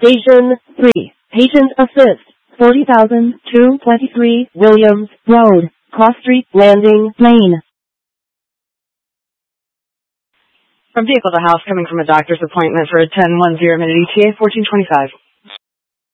Station 3. Patient Assist. 40,000, 223 Williams Road, Cross Street, Landing Lane. From vehicle to house, coming from a doctor's appointment for a 10-10 minute ETA, 1425.